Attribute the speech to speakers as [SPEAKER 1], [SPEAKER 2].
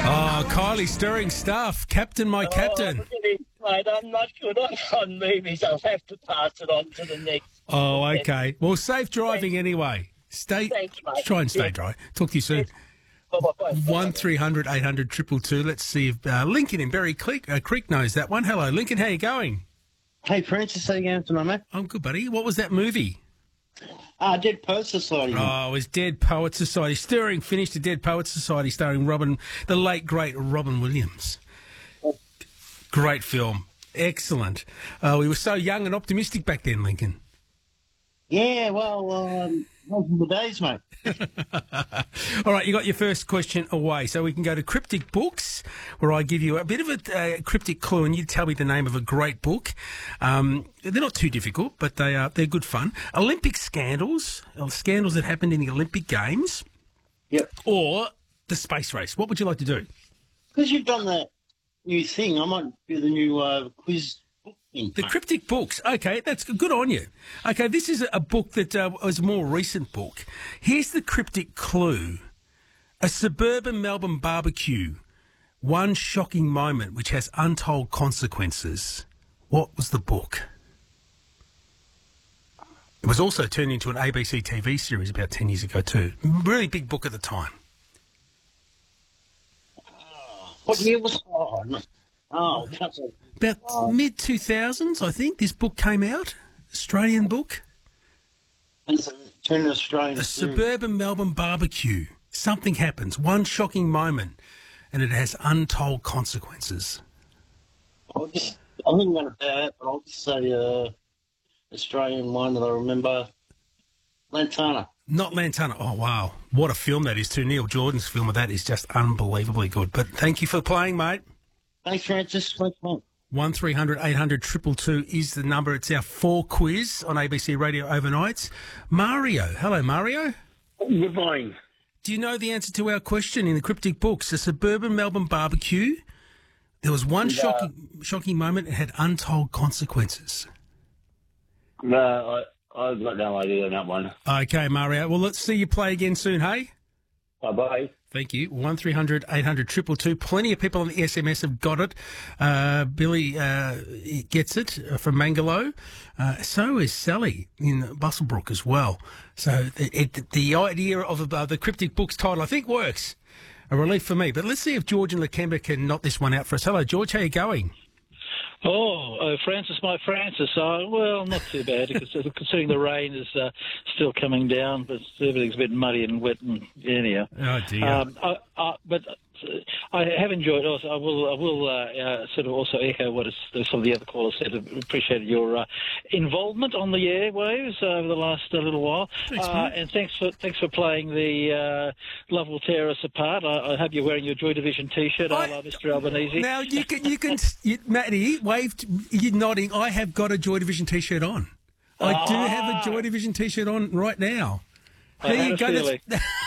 [SPEAKER 1] Oh, Kylie, stirring stuff. Captain, my captain.
[SPEAKER 2] Look at him, mate. I'm not good on movies. I'll have to pass it on to the next.
[SPEAKER 1] Oh, okay. Well, safe driving anyway.
[SPEAKER 2] Thanks, mate.
[SPEAKER 1] Try and stay dry. Talk to you soon.
[SPEAKER 2] Bye-bye.
[SPEAKER 1] 1300 800 222. Let's see if Lincoln in Berry Creek knows that one. Hello, Lincoln. How you going?
[SPEAKER 3] Hey, Francis, how you going tonight, mate?
[SPEAKER 1] I'm good, buddy. What was that movie?
[SPEAKER 3] Dead Poets Society.
[SPEAKER 1] Oh, it was Dead Poets Society. Stirring finish to Dead Poets Society, starring the late, great Robin Williams. Great film. Excellent. We were so young and optimistic back then, Lincoln.
[SPEAKER 3] Yeah, well, those were the days, mate.
[SPEAKER 1] All right, you got your first question away. So we can go to Cryptic Books, where I give you a bit of a cryptic clue and you tell me the name of a great book. They're not too difficult, but they're good fun. Olympic scandals, scandals that happened in the Olympic Games.
[SPEAKER 3] Yep.
[SPEAKER 1] Or the space race. What would you like to do?
[SPEAKER 3] Because you've done that new thing, I might do the new quiz book thing.
[SPEAKER 1] The Cryptic Books. Okay, that's good on you. Okay, this is a book that was a more recent book. Here's the cryptic clue. A suburban Melbourne barbecue. One shocking moment which has untold consequences. What was the book? It was also turned into an ABC TV series about 10 years ago too. Really big book at the time.
[SPEAKER 3] What year was it? Oh,
[SPEAKER 1] About mid-2000s, I think, this book came out. Australian book.
[SPEAKER 3] It's an Australian
[SPEAKER 1] A
[SPEAKER 3] series.
[SPEAKER 1] suburban Melbourne barbecue. Something happens, one shocking moment, and it has untold consequences.
[SPEAKER 3] I think I'm going to bow out, but I'll just say Australian one that I remember. Lantana.
[SPEAKER 1] Not Lantana. Oh, wow. What a film that is too. Neil Jordan's film of that is just unbelievably good. But thank you for playing, mate.
[SPEAKER 3] Thanks, Francis. Thanks, mate.
[SPEAKER 1] 1300 800 222 is the number. It's our 4 quiz on ABC Radio overnights. Mario. Hello, Mario.
[SPEAKER 4] Good morning.
[SPEAKER 1] Do you know the answer to our question in the Cryptic Books? A suburban Melbourne barbecue. There was one shocking moment. It had untold consequences.
[SPEAKER 4] No, I've got no idea on that one.
[SPEAKER 1] Okay, Mario. Well, let's see you play again soon, hey?
[SPEAKER 4] Bye-bye.
[SPEAKER 1] Thank you. 1300 800 222. Plenty of people on the SMS have got it. Billy gets it from Mangalo. So is Sally in Bustlebrook as well. So the idea of the Cryptic Books title, I think, works. A relief for me. But let's see if George and Lakemba can knock this one out for us. Hello, George. How you going?
[SPEAKER 5] Francis, my Francis. Well, not too bad, because considering the rain is still coming down, but everything's a bit muddy and wet and anyhow.
[SPEAKER 1] Oh, dear.
[SPEAKER 5] But I have enjoyed it. I will sort of also echo what some of the other callers said. Appreciated your involvement on the airwaves over the last little while.
[SPEAKER 1] Thanks, mate.
[SPEAKER 5] And thanks for playing the Love Will Tear Us Apart. I hope you're wearing your Joy Division T-shirt, Mr. Albanese.
[SPEAKER 1] Now, Matty, waved, you're nodding. I have got a Joy Division T-shirt on. I do have a Joy Division T-shirt on right now.
[SPEAKER 5] I had a feeling.